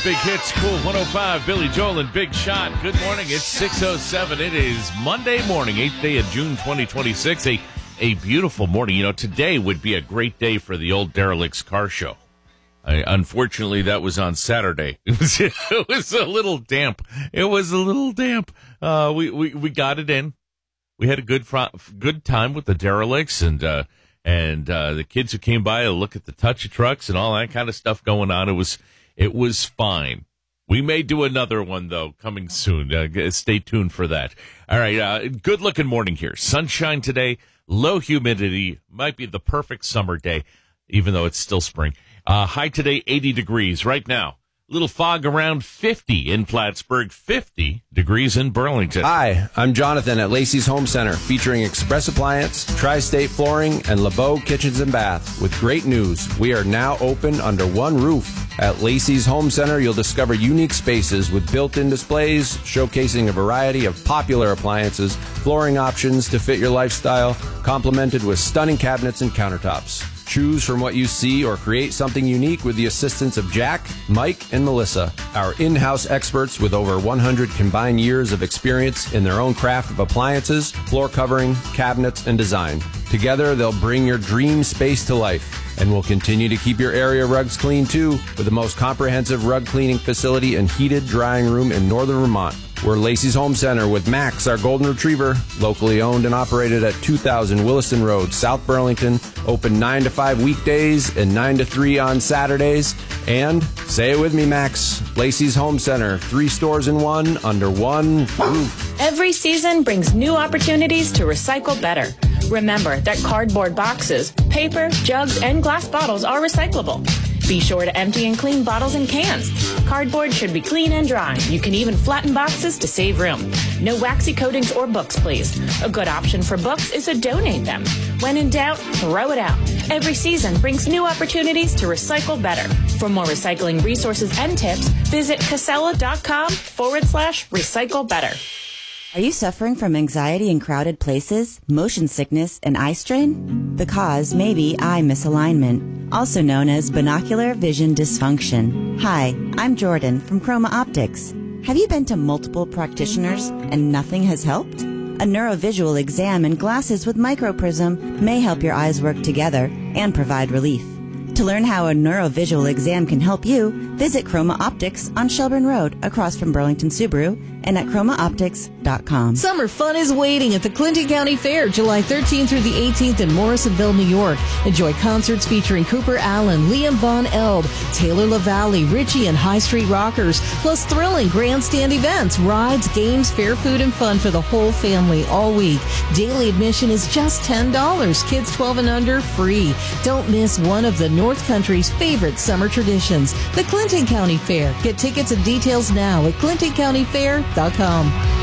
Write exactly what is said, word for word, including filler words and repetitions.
Big Hits, Cool one oh five, Billy Joel and Big Shot. Good morning. It's six oh seven. It is Monday morning, eighth day of June, twenty twenty-six. A, a beautiful morning. You know, today would be a great day for the Old Derelicts car show. I, unfortunately, that was on Saturday. It was, it was a little damp. It was a little damp. Uh, we, we, we got it in. We had a good fr- good time with the Derelicts and uh, and uh, the kids who came by to look at the touch trucks and all that kind of stuff going on. It was it was fine. We may do another one though coming soon. Uh, stay tuned for that. All right, uh, good looking morning here. Sunshine today, low humidity, might be the perfect summer day, even though it's still spring. Uh, high today, eighty degrees right now. Little fog around fifty in Plattsburgh, fifty degrees in Burlington. Hi, I'm Jonathan at Lacey's Home Center, featuring Express Appliance, Tri-State Flooring, and LeBeau Kitchens and Bath. With great news, we are now open under one roof. At Lacey's Home Center, you'll discover unique spaces with built-in displays, showcasing a variety of popular appliances, flooring options to fit your lifestyle, complemented with stunning cabinets and countertops. Choose from what you see or create something unique with the assistance of Jack, Mike, and Melissa, our in-house experts with over one hundred combined years of experience in their own craft of appliances, floor covering, cabinets, and design. Together, they'll bring your dream space to life, and will continue to keep your area rugs clean too, with the most comprehensive rug cleaning facility and heated drying room in northern Vermont. We're Lacey's Home Center with Max, our golden retriever, locally owned and operated at two thousand Williston Road, South Burlington, open nine to five weekdays and nine to three on Saturdays. And, say it with me, Max, Lacey's Home Center, three stores in one, under one roof. Every season brings new opportunities to recycle better. Remember that cardboard boxes, paper, jugs, and glass bottles are recyclable. Be sure to empty and clean bottles and cans. Cardboard should be clean and dry. You can even flatten boxes to save room. No waxy coatings or books, please. A good option for books is to donate them. When in doubt, throw it out. Every season brings new opportunities to recycle better. For more recycling resources and tips, visit casella.com forward slash recycle better. Are you suffering from anxiety in crowded places, motion sickness, and eye strain? The cause may be eye misalignment, also known as binocular vision dysfunction. Hi, I'm Jordan from Chroma Optics. Have you been to multiple practitioners and nothing has helped? A neurovisual exam and glasses with microprism may help your eyes work together and provide relief. To learn how a neurovisual exam can help you, visit Chroma Optics on Shelburne Road across from Burlington Subaru and at chroma optics dot com. Summer fun is waiting at the Clinton County Fair, July thirteenth through the eighteenth in Morrisonville, New York. Enjoy concerts featuring Cooper Allen, Liam Von Eld, Taylor LaValle, Richie and High Street Rockers, plus thrilling grandstand events, rides, games, fair food, and fun for the whole family all week. Daily admission is just ten dollars. Kids twelve and under, free. Don't miss one of the North Country's favorite summer traditions, the Clinton County Fair. Get tickets and details now at clinton county fair dot com.